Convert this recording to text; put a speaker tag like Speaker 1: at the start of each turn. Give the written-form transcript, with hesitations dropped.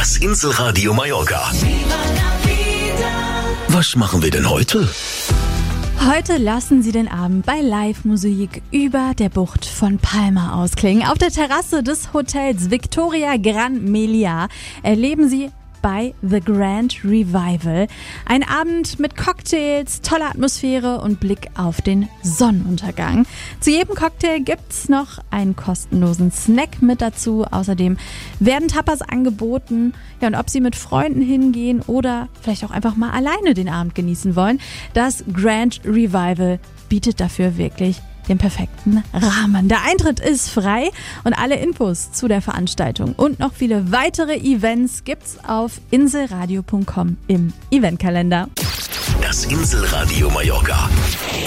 Speaker 1: Das Inselradio Mallorca. Was machen wir denn heute?
Speaker 2: Heute lassen Sie den Abend bei Live-Musik über der Bucht von Palma ausklingen. Auf der Terrasse des Hotels Victoria Gran Meliá erleben Sie bei The Grand Revival ein Abend mit Cocktails, toller Atmosphäre und Blick auf den Sonnenuntergang. Zu jedem Cocktail gibt's noch einen kostenlosen Snack mit dazu. Außerdem werden Tapas angeboten. Ja, und ob Sie mit Freunden hingehen oder vielleicht auch einfach mal alleine den Abend genießen wollen, das Grand Revival bietet dafür wirklich den perfekten Rahmen. Der Eintritt ist frei und alle Infos zu der Veranstaltung und noch viele weitere Events gibt's auf inselradio.com im Eventkalender.
Speaker 1: Das Inselradio Mallorca.